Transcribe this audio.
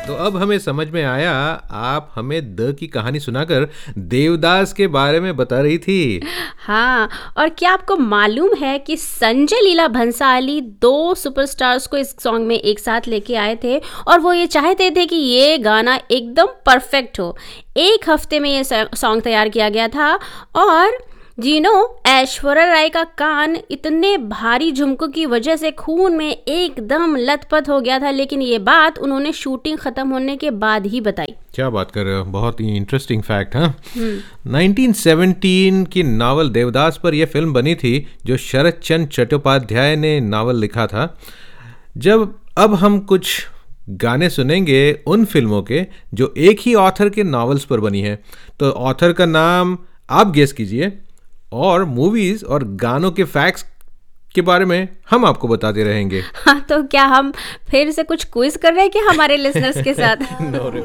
तो अब हमें समझ में आया, आप हमें द की कहानी सुनाकर देवदास के बारे में बता रही थी। हाँ, और क्या आपको मालूम है कि संजय लीला भंसाली 2 सुपरस्टार्स को इस सॉन्ग में एक साथ लेके आए थे और वो ये चाहते थे कि ये गाना एकदम परफेक्ट हो। 1 हफ्ते में ये सॉन्ग तैयार किया गया था और ऐश्वर्या राय का कान इतने भारी झुमकों की वजह से खून में एकदम लथपथ हो गया था, लेकिन ये बात उन्होंने शूटिंग खत्म होने के बाद ही बताई। क्या बात कर रहे हो, बहुत ही इंटरेस्टिंग फैक्ट। हाँ, 1917 की नावल देवदास पर यह फिल्म बनी थी, जो शरद चंद्र चट्टोपाध्याय ने नावल लिखा था। अब हम कुछ गाने सुनेंगे उन फिल्मों के जो एक ही ऑथर के नावल्स पर बनी है। तो ऑथर का नाम आप गेस कीजिए और मूवीज और गानों के फैक्ट्स के बारे में हम आपको बताते रहेंगे। हाँ, तो क्या हम फिर से कुछ क्विज कर रहे हैं कि हमारे लिसनर्स के साथ? No,